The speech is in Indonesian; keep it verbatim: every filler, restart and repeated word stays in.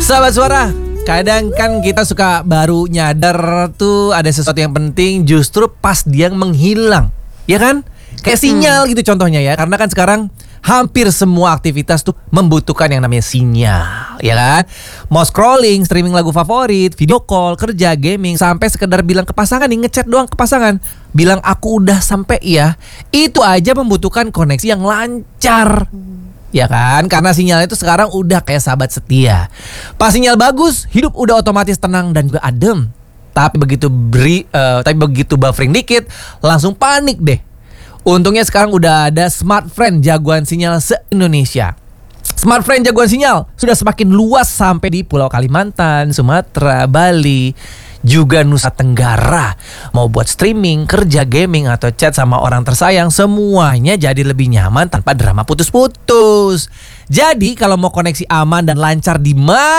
Sahabat Suara, kadang kan kita suka baru nyadar tuh ada sesuatu yang penting justru pas dia menghilang, ya kan? Kayak sinyal gitu contohnya ya. Karena kan sekarang hampir semua aktivitas tuh membutuhkan yang namanya sinyal, ya kan? Mau scrolling, streaming lagu favorit, video call, kerja, gaming, sampai sekedar bilang ke pasangan nih, ngechat doang ke pasangan, bilang aku udah sampai ya, itu aja membutuhkan koneksi yang lancar. Ya kan, karena sinyal itu sekarang udah kayak sahabat setia. Pas sinyal bagus, hidup udah otomatis tenang dan juga adem. Tapi begitu beri, uh, tapi begitu buffering dikit, langsung panik deh. Untungnya sekarang udah ada Smart Friend jagoan sinyal se-Indonesia. Smart Friend jagoan sinyal sudah semakin luas sampai di Pulau Kalimantan, Sumatera, Bali, juga Nusa Tenggara. Mau buat streaming, kerja, gaming, atau chat sama orang tersayang, semuanya jadi lebih nyaman tanpa drama putus-putus. Jadi kalau mau koneksi aman dan lancar di mana